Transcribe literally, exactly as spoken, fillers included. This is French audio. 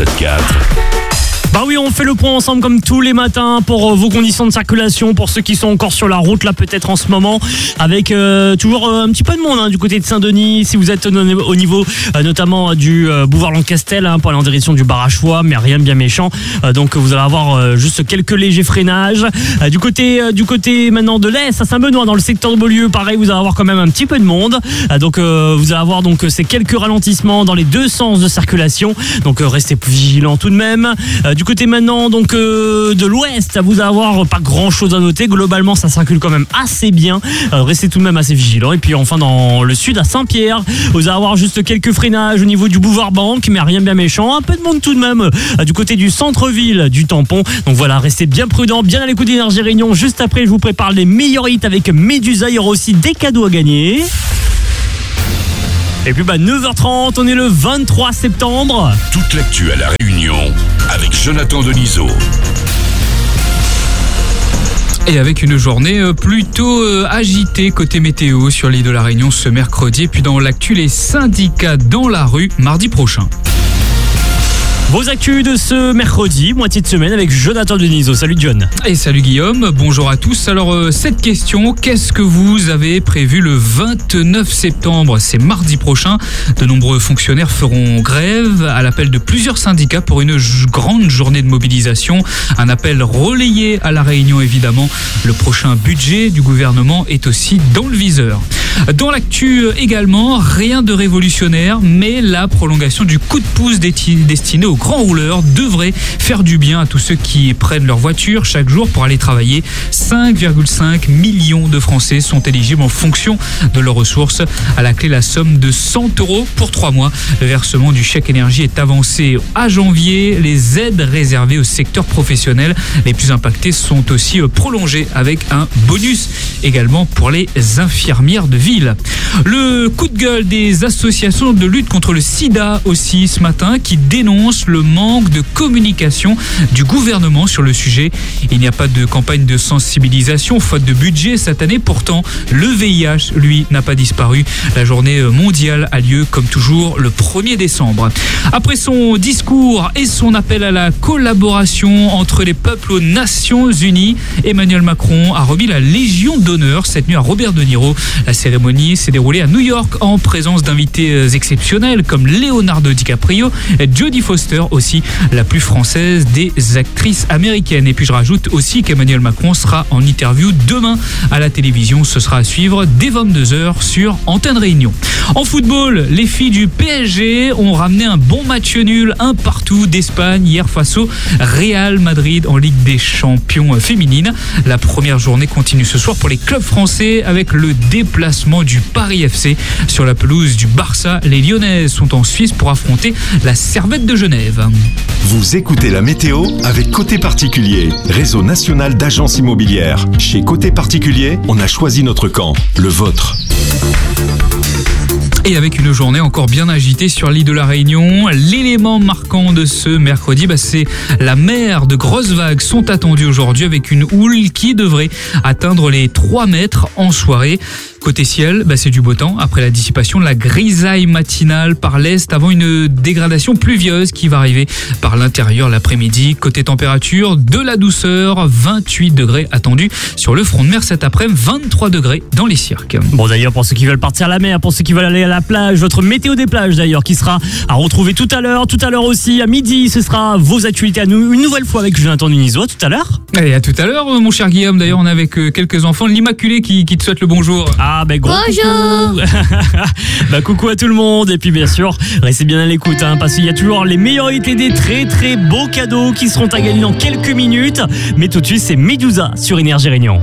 sept quatre. Bah oui, on fait le point ensemble comme tous les matins pour euh, vos conditions de circulation, pour ceux qui sont encore sur la route là peut-être en ce moment, avec euh, toujours euh, un petit peu de monde hein, du côté de Saint-Denis, si vous êtes au, au niveau euh, notamment du euh, boulevard Lancastel hein, pour aller en direction du bar à choix, mais rien de bien méchant, euh, donc vous allez avoir euh, juste quelques légers freinages. Euh, du côté euh, du côté maintenant de l'Est, à Saint-Benoît, dans le secteur de Beaulieu, pareil, vous allez avoir quand même un petit peu de monde, euh, donc euh, vous allez avoir donc ces quelques ralentissements dans les deux sens de circulation, donc euh, restez plus vigilants tout de même. Euh, du Du côté maintenant donc euh, de l'ouest, vous allez avoir pas grand chose à noter. Globalement, ça circule quand même assez bien. Euh, restez tout de même assez vigilants. Et puis enfin dans le sud à Saint-Pierre, vous allez avoir juste quelques freinages au niveau du boulevard Banque, mais rien de bien méchant. Un peu de monde tout de même euh, du côté du centre-ville du Tampon. Donc voilà, restez bien prudents, bien à l'écoute d'Énergie Réunion. Juste après, je vous prépare les meilleurs hits avec Médusa. Il y aura aussi des cadeaux à gagner. Et puis bah neuf heures trente, on est le vingt-trois septembre. Toute l'actu à La Réunion avec Jonathan Denisot. Et avec une journée plutôt agitée côté météo sur l'île de La Réunion ce mercredi. Et puis dans l'actu, les syndicats dans la rue mardi prochain. Vos actus de ce mercredi, moitié de semaine avec Jonathan Denisot. Salut John. Et salut Guillaume, bonjour à tous. Alors euh, cette question, qu'est-ce que vous avez prévu le vingt-neuf septembre? C'est mardi prochain. De nombreux fonctionnaires feront grève à l'appel de plusieurs syndicats pour une j- grande journée de mobilisation. Un appel relayé à La Réunion évidemment. Le prochain budget du gouvernement est aussi dans le viseur. Dans l'actu également, rien de révolutionnaire, mais la prolongation du coup de pouce destiné aux grands rouleurs devrait faire du bien à tous ceux qui prennent leur voiture chaque jour pour aller travailler. cinq virgule cinq millions de Français sont éligibles en fonction de leurs ressources. À la clé, la somme de cent euros pour trois mois. Le versement du chèque énergie est avancé à janvier. Les aides réservées au secteur professionnel les plus impactés sont aussi prolongées avec un bonus également pour les infirmières de ville. Le coup de gueule des associations de lutte contre le sida aussi ce matin qui dénoncent le manque de communication du gouvernement sur le sujet. Il n'y a pas de campagne de sensibilisation faute de budget cette année. Pourtant, le V I H, lui, n'a pas disparu. La journée mondiale a lieu comme toujours le premier décembre. Après son discours et son appel à la collaboration entre les peuples aux Nations Unies, Emmanuel Macron a remis la Légion d'honneur cette nuit à Robert De Niro. La cérémonie s'est déroulée à New York en présence d'invités exceptionnels comme Leonardo DiCaprio et Jodie Foster, aussi la plus française des actrices américaines. Et puis je rajoute aussi qu'Emmanuel Macron sera en interview demain à la télévision. Ce sera à suivre dès vingt-deux heures sur Antenne Réunion. En football, les filles du P S G ont ramené un bon match nul, un partout d'Espagne hier face au Real Madrid en Ligue des Champions féminine. La première journée continue ce soir pour les clubs français avec le déplacement du Paris F C sur la pelouse du Barça. Les Lyonnaises sont en Suisse pour affronter la Servette de Genève. Vous écoutez la météo avec Côté Particulier, réseau national d'agences immobilières. Chez Côté Particulier, on a choisi notre camp, le vôtre. Et avec une journée encore bien agitée sur l'île de La Réunion, l'élément marquant de ce mercredi, bah c'est la mer. De grosses vagues sont attendues aujourd'hui avec une houle qui devrait atteindre les trois mètres en soirée. Côté ciel, bah c'est du beau temps après la dissipation de la grisaille matinale par l'est avant une dégradation pluvieuse qui va arriver par l'intérieur l'après-midi. Côté température, de la douceur, vingt-huit degrés attendus sur le front de mer cet après-midi, vingt-trois degrés dans les cirques. Bon d'ailleurs, pour ceux qui veulent partir à la mer, pour ceux qui veulent aller à la plage, votre météo des plages d'ailleurs qui sera à retrouver tout à l'heure. Tout à l'heure aussi, à midi, ce sera vos actualités à nous une nouvelle fois avec Jonathan Denisot tout à l'heure. Et à tout à l'heure mon cher Guillaume, d'ailleurs on est avec quelques enfants, l'Immaculée qui, qui te souhaite le bonjour. Ah ben gros bonjour. Bah coucou à tout le monde et puis bien sûr restez bien à l'écoute hein, parce qu'il y a toujours les meilleurs hits et des très très beaux cadeaux qui seront à gagner dans quelques minutes. Mais tout de suite c'est Médusa sur Énergie Réunion.